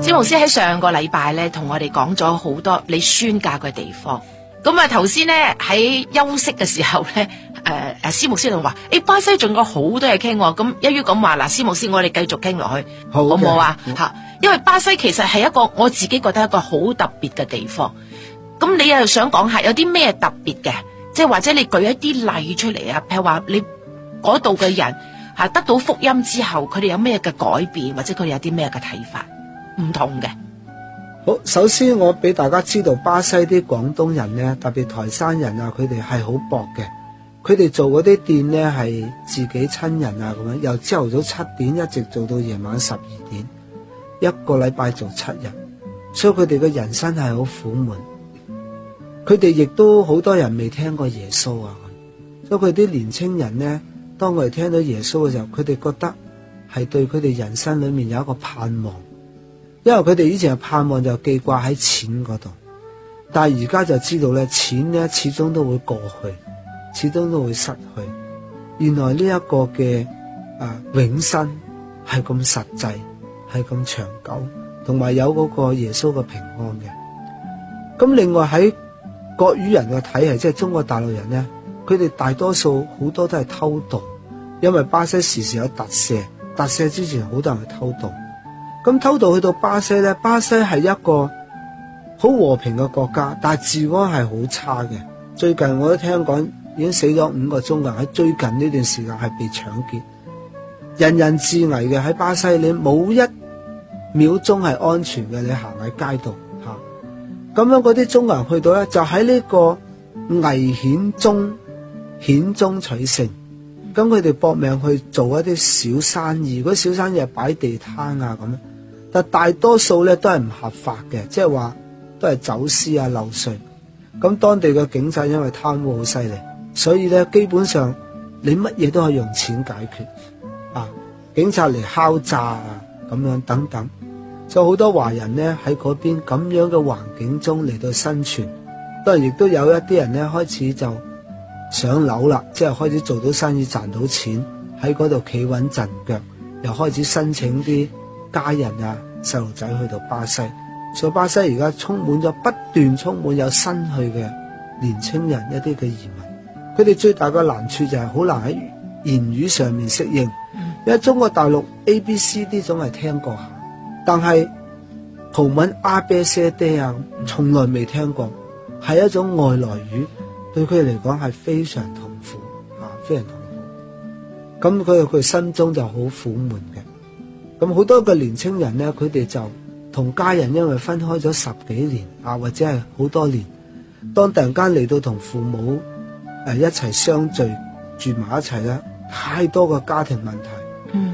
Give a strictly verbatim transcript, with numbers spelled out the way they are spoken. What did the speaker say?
詹牧師喺上個禮拜咧，同我哋講咗好多你宣教嘅地方。咁啊，頭先咧喺休息嘅時候咧，誒誒，施牧師就話：誒，巴西仲有好多嘢傾。咁一於咁話，嗱，施牧師，我哋繼續傾落去，好唔好啊？吓，因為巴西其實係一個我自己覺得一個好特別嘅地方。咁你又想講下有啲咩特別嘅？即係或者你舉一啲例出嚟啊？譬如話你嗰度嘅人吓得到福音之後，佢哋有咩嘅改變，或者佢哋有啲咩嘅睇法唔同嘅？ 好，首先我俾大家知道，巴西啲廣東人呢，特別台山人啊，佢哋係好搏嘅。佢哋做嗰啲店呢，係自己親人啊咁樣，由朝頭早七點一直做到夜晚十二點，一個禮拜做七日，所以佢哋嘅人生係好苦悶。佢哋亦都好多人未聽過耶穌啊，所以佢啲年青人呢，當佢哋聽到耶穌嘅時候，佢哋覺得係對佢哋人生裏面有一個盼望。因為佢哋以前嘅盼望就記掛喺錢嗰度，但係而家就知道咧，錢咧始終都會過去，始終都會失去。原來呢一個嘅啊永生係咁實際，係咁長久，同埋有嗰個耶穌嘅平安嘅。咁另外喺國語人嘅體系，即係中國大陸人咧，佢哋大多數好多都係偷渡，因為巴西時時有特赦，特赦之前好多人去偷渡。咁偷渡去到巴西咧，巴西係一個好和平嘅國家，但係治安係好差嘅。最近我都聽講已經死咗五個中國人，喺最近呢段時間係被搶劫，人人自危嘅。喺巴西你冇一秒鐘係安全嘅，你行喺街度嚇。咁樣嗰啲中國人去到咧，就喺呢個危險中險中取勝。咁佢哋搏命去做一啲小生意，嗰啲小生意係擺地攤啊咁。但大多數咧都係唔合法嘅，即係話都係走私啊漏稅。咁當地嘅警察因為貪污好犀利，所以咧基本上你乜嘢都可以用錢解決啊！警察嚟敲詐啊咁樣等等，所以好多華人咧喺嗰邊咁樣嘅環境中嚟到生存。當然亦都有一啲人咧開始就上樓啦，即係開始做到生意賺到錢，喺嗰度企穩陣腳，又開始申請啲家人啊細路仔去到巴西。所以巴西而家充滿咗不斷充滿有新去嘅年青人，一啲嘅移民。佢哋最大嘅難處就係好難喺言語上面適應，因為中國大陸 A B C D 總係聽過下，但係葡文 A B C D 啊從來未聽過，係一種外來語，對佢哋嚟講係非常痛苦啊，非常痛苦。咁佢佢心中就好苦悶嘅。咁好多嘅年青人咧，佢哋就同家人因為分開咗十幾年啊，或者係好多年，當突然間嚟到同父母誒一齊相聚住埋一齊咧，太多個家庭問題